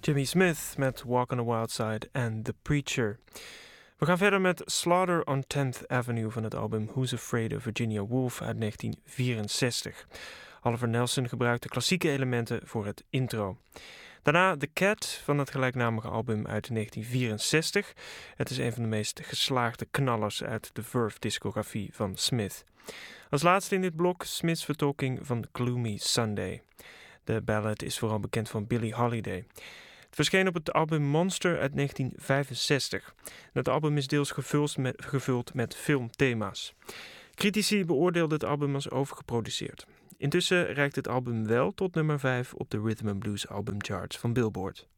Jimmy Smith met Walk on the Wild Side en The Preacher. We gaan verder met Slaughter on 10th Avenue van het album Who's Afraid of Virginia Woolf uit 1964. Oliver Nelson gebruikte klassieke elementen voor het intro. Daarna The Cat van het gelijknamige album uit 1964. Het is een van de meest geslaagde knallers uit de Verve-discografie van Smith. Als laatste in dit blok Smith's vertolking van Gloomy Sunday. De ballad is vooral bekend van Billie Holiday. Het verscheen op het album Monster uit 1965. Het album is deels gevuld met filmthema's. Critici beoordeelden het album als overgeproduceerd. Intussen reikt het album wel tot nummer 5 op de Rhythm and Blues albumcharts van Billboard.